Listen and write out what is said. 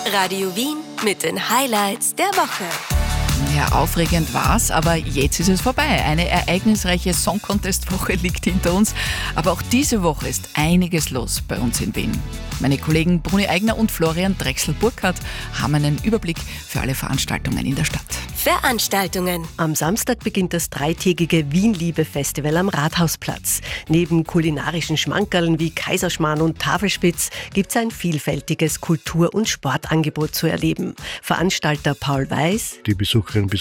Radio Wien mit den Highlights der Woche. Ja, aufregend war's, aber jetzt ist es vorbei. Eine ereignisreiche Song-Contest-Woche liegt hinter uns. Aber auch diese Woche ist einiges los bei uns in Wien. Meine Kollegen Bruni Eigner und Florian Drechsel-Burkhardt haben einen Überblick für alle Veranstaltungen in der Stadt. Veranstaltungen. Am Samstag beginnt das dreitägige Wien-Liebe-Festival am Rathausplatz. Neben kulinarischen Schmankerln wie Kaiserschmarrn und Tafelspitz gibt es ein vielfältiges Kultur- und Sportangebot zu erleben. Veranstalter Paul Weiß: Die Besucherinnen